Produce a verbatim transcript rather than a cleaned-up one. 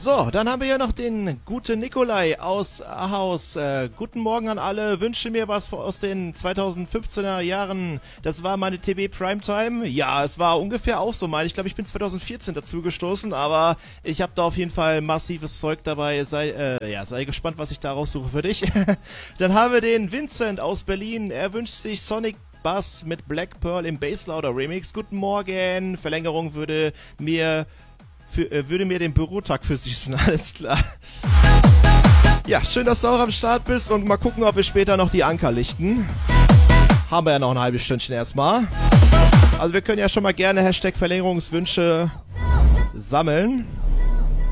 So, dann haben wir hier noch den guten Nikolai aus Haus. Äh, guten Morgen an alle. Wünsche mir was aus den zweitausendfünfzehner Jahren. Das war meine T V Primetime. Ja, es war ungefähr auch so mein. Ich glaube, ich bin zweitausendvierzehn dazu gestoßen, aber ich habe da auf jeden Fall massives Zeug dabei. Sei, äh, ja, sei gespannt, was ich da raussuche für dich. Dann haben wir den Vincent aus Berlin. Er wünscht sich Sonic Bass mit Black Pearl im Basslouder Remix. Guten Morgen. Verlängerung würde mir... Für, äh, würde mir den Bürotag versüßen, alles klar. Ja, schön, dass du auch am Start bist und mal gucken, ob wir später noch die Anker lichten. Haben wir ja noch ein halbes Stündchen erstmal. Also wir können ja schon mal gerne Hashtag Verlängerungswünsche sammeln.